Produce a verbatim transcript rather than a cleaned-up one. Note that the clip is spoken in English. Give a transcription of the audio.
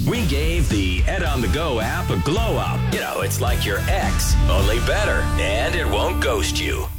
We gave the Ed on the Go app a glow up. You know, it's like your ex, only better, and it won't ghost you.